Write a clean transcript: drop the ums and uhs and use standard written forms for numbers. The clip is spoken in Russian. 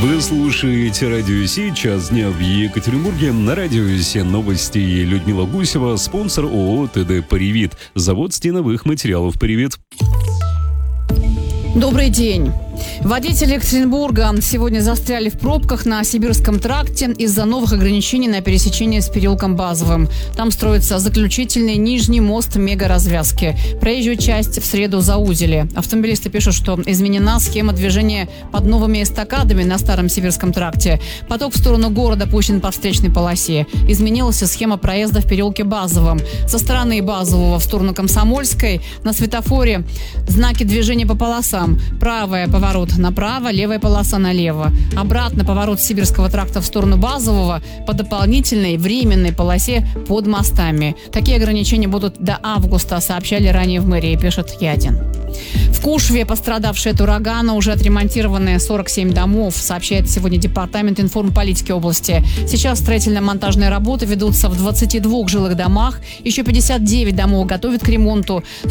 Вы слушаете Радио Си, час дня в Екатеринбурге. На Радио Си новости. Людмила Гусева, спонсор ООО «ТД Привит». Завод стеновых материалов «Привит». Добрый день. Водители Екатеринбурга сегодня застряли в пробках на Сибирском тракте из-за новых ограничений на пересечение с переулком Базовым. Там строится заключительный нижний мост мегаразвязки. Проезжую часть в среду заузили. Автомобилисты пишут, что изменена схема движения под новыми эстакадами на Старом Сибирском тракте. Поток в сторону города пущен по встречной полосе. Изменилась схема проезда в переулке Базовом. Со стороны Базового в сторону Комсомольской на светофоре знаки движения по полосам. Правая — поворот направо, левая полоса налево. Обратно поворот Сибирского тракта в сторону Базового по дополнительной временной полосе под мостами. Такие ограничения будут до августа, сообщали ранее в мэрии, пишет Ядин. В Кушве, пострадавшие от урагана, уже отремонтированы 47 домов, сообщает сегодня Департамент информполитики области. Сейчас строительно-монтажные работы ведутся в 22 жилых домах. Еще 59 домов готовят к ремонту.